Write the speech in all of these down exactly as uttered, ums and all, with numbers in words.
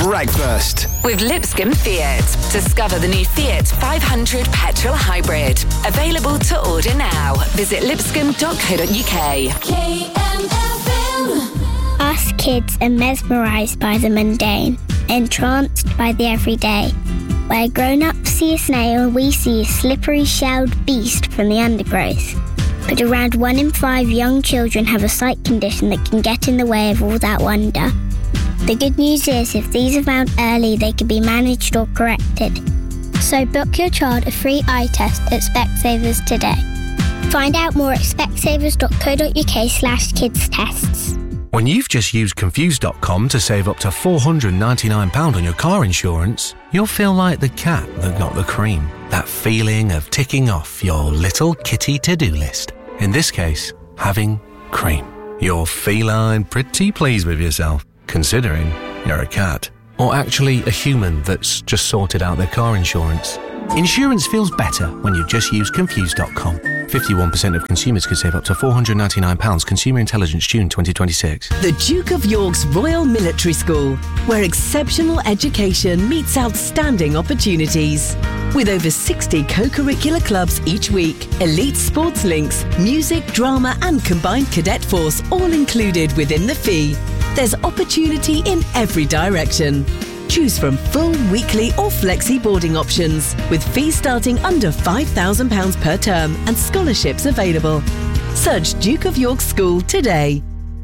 Breakfast with Lipscomb Fiat. Discover the new Fiat five hundred petrol hybrid. Available to order now. Visit lipscomb dot co dot uk. K M F M. Us kids are mesmerised by the mundane, entranced by the everyday. Where grown-ups see a snail, we see a slippery shelled beast from the undergrowth. But around one in five young children have a sight condition that can get in the way of all that wonder. The good news is, if these are found early, they can be managed or corrected. So book your child a free eye test at Specsavers today. Find out more at specsavers dot co dot uk slash kids tests. When you've just used confused dot com to save up to four hundred ninety-nine pounds on your car insurance, you'll feel like the cat that got the cream. That feeling of ticking off your little kitty to-do list. In this case, having cream. You're feline pretty pleased with yourself, considering you're a cat. Or actually a human that's just sorted out their car insurance. Insurance feels better when you just use confused dot com. fifty-one percent of consumers could save up to four hundred ninety-nine pounds. Consumer Intelligence, June twenty twenty-six. The Duke of York's Royal Military School, where exceptional education meets outstanding opportunities. With over sixty co-curricular clubs each week, elite sports links, music, drama and combined cadet force all included within the fee. There's opportunity in every direction. Choose from full, weekly or flexi boarding options with fees starting under five thousand pounds per term and scholarships available. Search Duke of York School today.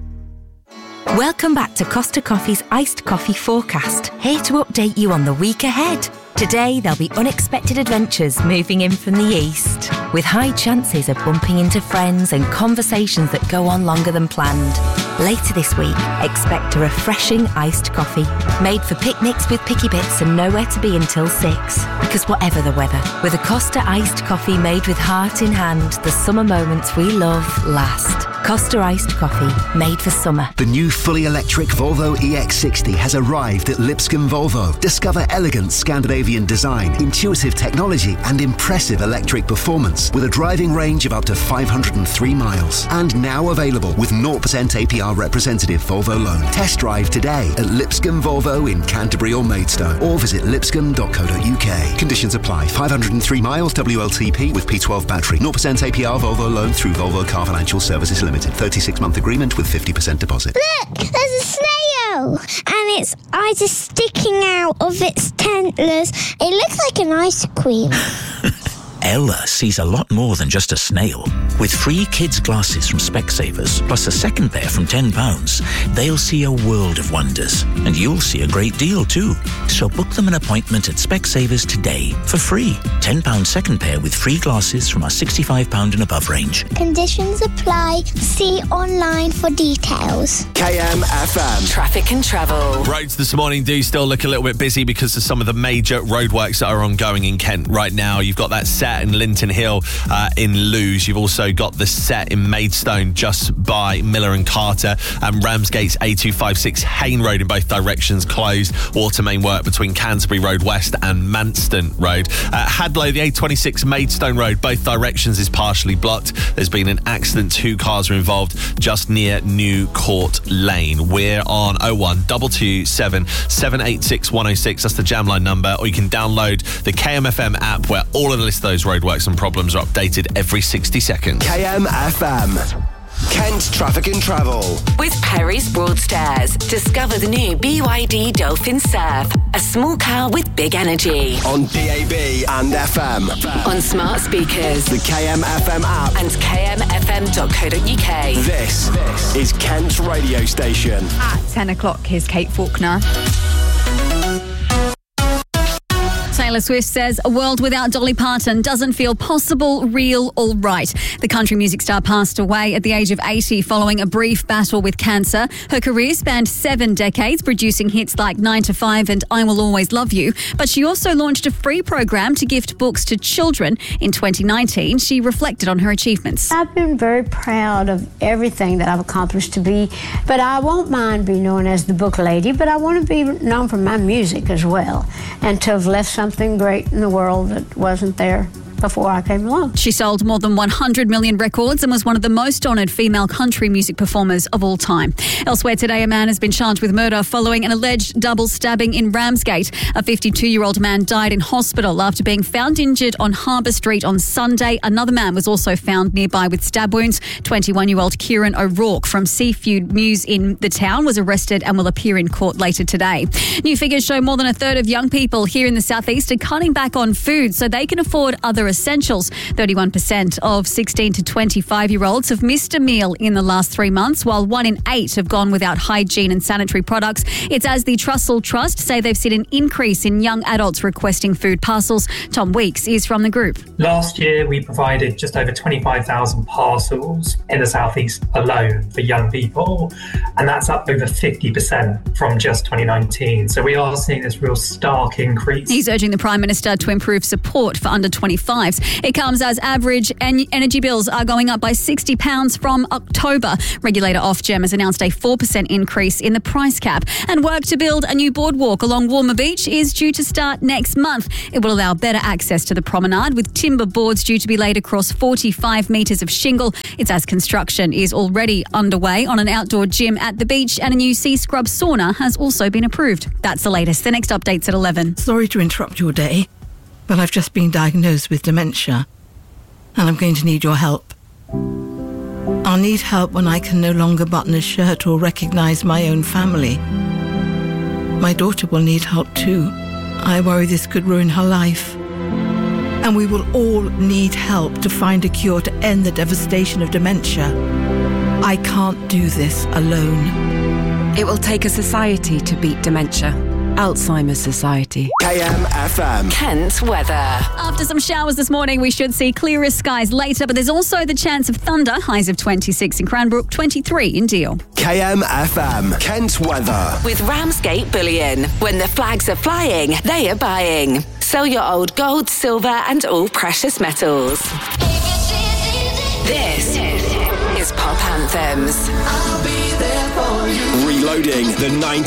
Welcome back to Costa Coffee's Iced Coffee Forecast, here to update you on the week ahead. Today, there'll be unexpected adventures moving in from the east, with high chances of bumping into friends and conversations that go on longer than planned. Later this week, expect a refreshing iced coffee, made for picnics with picky bits and nowhere to be until six. Because whatever the weather, with a Costa iced coffee made with heart in hand, the summer moments we love last. Costa iced coffee, made for summer. The new fully electric Volvo E X sixty has arrived at Lipscomb Volvo. Discover elegant Scandinavian design, intuitive technology and impressive electric performance with a driving range of up to five hundred three miles. And now available with zero percent A P R representative Volvo loan. Test drive today at Lipscomb Volvo in Canterbury or Maidstone, or visit lipscomb dot co dot uk. Conditions apply. five hundred three miles W L T P with P twelve battery. zero percent A P R Volvo loan through Volvo Car Financial Services Limited. thirty-six month agreement with fifty percent deposit. Look, there's a snail, and its eyes are sticking out of its antlers. It looks like an ice cream. Ella sees a lot more than just a snail. With free kids' glasses from Specsavers, plus a second pair from ten pounds, they'll see a world of wonders. And you'll see a great deal too. So book them an appointment at Specsavers today for free. ten pounds second pair with free glasses from our sixty-five pounds and above range. Conditions apply. See online for details. K M F M. Traffic and travel. Roads this morning do still look a little bit busy because of some of the major roadworks that are ongoing in Kent right now. You've got that set in Linton Hill uh, in Lewes. You've also got the set in Maidstone just by Miller and Carter, and Ramsgate's A two fifty-six Hayne Road in both directions closed. Water main work between Canterbury Road West and Manston Road. Uh, Hadlow, the A twenty-six Maidstone Road, both directions is partially blocked. There's been an accident. Two cars are involved just near New Court Lane. We're on oh one two two seven, seven eight six, one oh six. That's the Jamline number. Or you can download the K M F M app, where all of the list of those roadworks and problems are updated every sixty seconds. K M F M. Kent Traffic and Travel. With Perry's Broadstairs. Discover the new B Y D Dolphin Surf. A small car with big energy. On D A B and F M. On smart speakers. The K M F M app. And k m f m dot co dot u k. This, this is Kent's radio station. At ten o'clock, here's Kate Faulkner. Taylor Swift says a world without Dolly Parton doesn't feel possible, real or right. The country music star passed away at the age of eighty following a brief battle with cancer. Her career spanned seven decades, producing hits like nine to five and I Will Always Love You. But she also launched a free program to gift books to children. In twenty nineteen, she reflected on her achievements. I've been very proud of everything that I've accomplished to be, but I won't mind being known as the book lady, but I want to be known for my music as well, and to have left something great in the world that wasn't there before I came along. She sold more than one hundred million records and was one of the most honoured female country music performers of all time. Elsewhere today, a man has been charged with murder following an alleged double stabbing in Ramsgate. A fifty-two-year-old man died in hospital after being found injured on Harbour Street on Sunday. Another man was also found nearby with stab wounds. twenty-one-year-old Kieran O'Rourke from Seafood Mews in the town was arrested and will appear in court later today. New figures show more than a third of young people here in the southeast are cutting back on food so they can afford other essentials. thirty-one percent of sixteen to twenty-five-year-olds have missed a meal in the last three months, while one in eight have gone without hygiene and sanitary products. It's as the Trussell Trust say they've seen an increase in young adults requesting food parcels. Tom Weeks is from the group. Last year, we provided just over twenty-five thousand parcels in the southeast alone for young people, and that's up over fifty percent from just twenty nineteen. So we are seeing this real stark increase. He's urging the Prime Minister to improve support for under twenty-fives. It comes as average en- energy bills are going up by sixty pounds from October. Regulator Ofgem has announced a four percent increase in the price cap. And work to build a new boardwalk along Walmer Beach is due to start next month. It will allow better access to the promenade, with timber boards due to be laid across forty-five metres of shingle. It's as construction is already underway on an outdoor gym at the beach, and a new sea scrub sauna has also been approved. That's the latest. The next update's at eleven. Sorry to interrupt your day, but I've just been diagnosed with dementia, and I'm going to need your help. I'll need help when I can no longer button a shirt or recognise my own family. My daughter will need help too. I worry this could ruin her life. And we will all need help to find a cure to end the devastation of dementia. I can't do this alone. It will take a society to beat dementia. Alzheimer's Society. K M F M. Kent weather. After some showers this morning, we should see clearer skies later, but there's also the chance of thunder. Highs of twenty-six in Cranbrook, twenty-three in Deal. K M F M. Kent weather. With Ramsgate Bullion. When the flags are flying, they are buying. Sell your old gold, silver and all precious metals. This is Pop Anthems. Reloading the nineties.